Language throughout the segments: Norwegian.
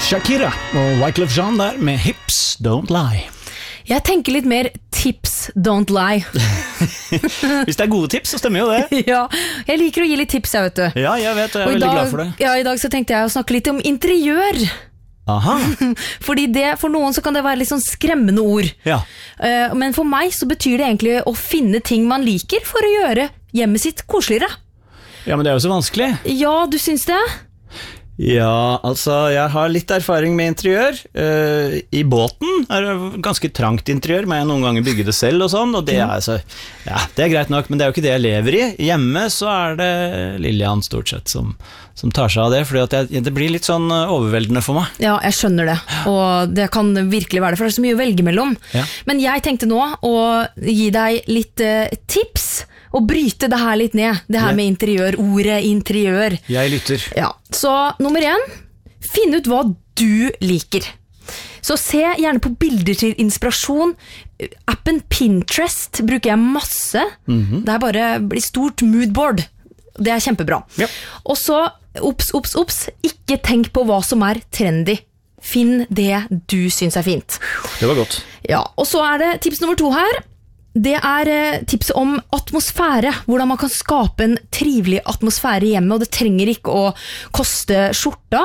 Shakira og Wyclef Jean der med Hips Don't Lie. Jeg tenker litt mer tips don't lie. Hvis det er gode tips, så stemmer jo det. Ja, jeg liker å gi litt tips, jeg vet du. Ja, jeg vet, jeg er veldig glad for det. Ja, i dag så tenkte jeg å snakke litt om interiør. Aha. Fordi for noen så kan det være litt sånn skremmende ord. Ja. Men for meg så betyr det egentlig å finne ting man liker for å gjøre hjemmet sitt koseligere. Ja, men det er jo så vanskelig. Ja, du syns det? Ja, altså, jeg har litt erfaring med interiør. I båten er det ganske trangt interiør, men jeg noen ganger bygger det selv og sånn, og det er, altså, ja, det er greit nok, men det er jo ikke det jeg lever i. Hjemme så er det Lillian stort sett som tar seg av det, fordi det blir litt sånn overveldende for meg. Ja, jeg skjønner det, og det kan virkelig være det, for det er så mye å velge mellom. Ja. Men jeg tenkte nå å gi deg litt tips, og bryte det her litt ned, det her med interiør, ordet interiør. Jeg lytter. Ja, så nummer 1, finn ut hva du liker. Så se gjerne på bilder til inspirasjon. Appen Pinterest bruker jeg masse. Det er bare blir stort moodboard. Det er kjempebra. Ja. Og så, ops, ikke tenk på hva som er trendy. Finn det du synes er fint. Det var godt. Ja, og så er det tips nummer 2 her. Det er tipset om atmosfære, hvordan man kan skape en trivelig atmosfære hjemme, og det trenger ikke å koste skjorta.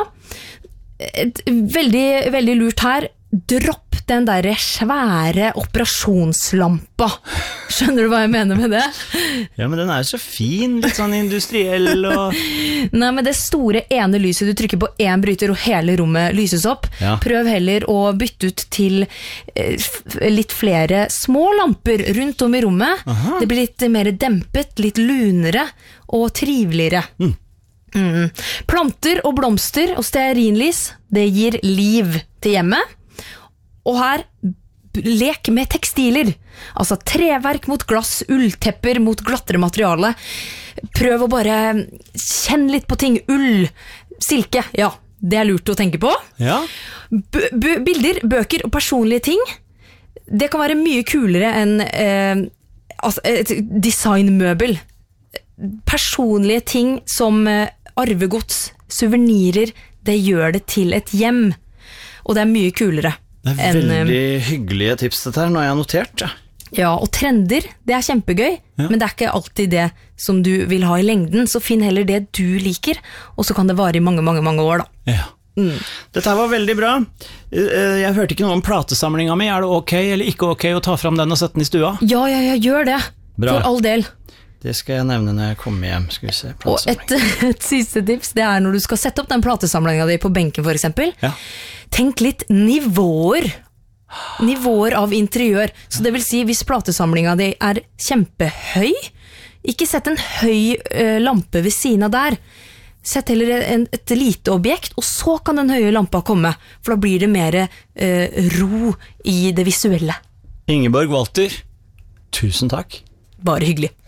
Veldig, veldig lurt her, dropp den der svære operasjonslampa. Skjønner du hva jeg mener med det? Ja, men den er jo så fin, litt sånn industriell og... Nei, men det store ene lyset du trykker på en bryter og hele rommet lyses opp. Ja. Prøv heller å bytte ut til litt flere små lamper rundt om i rommet. Aha. Det blir litt mer dempet, litt lunere og triveligere. Planter og blomster og stearinlys, det gir liv til hjemmet. Og her, lek med tekstiler. Altså treverk mot glass, ulltepper mot glattere materiale. Prøv å bare kjenne litt på ting. Ull, silke, ja, det er lurt å tenke på. Ja. Bilder, bøker og personlige ting. Det kan være mye kulere enn et designmøbel. Personlige ting som arvegods, souvenirer, det gjør det til et hjem. Og det er mye kulere. Det er veldig hyggelige tips dette her, nå har jeg notert. Ja, og trender, det er kjempegøy, men det er ikke alltid det som du vil ha i lengden, så finn heller det du liker, og så kan det vare i mange, mange, mange år da. Ja. Dette her var veldig bra. Jeg hørte ikke noe om platesamlingen min. Er det ok eller ikke ok å ta fram den og sette den i stua? Ja, gjør det. Bra. For all del. Det skal jeg nevne når jeg kommer hjem. Skal vi se, og et siste tips, det er når du skal sette opp den platesamlingen din på benken for eksempel. Ja. Tenk litt nivåer av interiør. Så det vil si, hvis platesamlingen din er kjempehøy, ikke sett en høy lampe ved siden av der. Sett heller et lite objekt, og så kan den høye lampa komme, for da blir det mer ro i det visuelle. Ingeborg Walter, tusen takk. Bare hyggelig.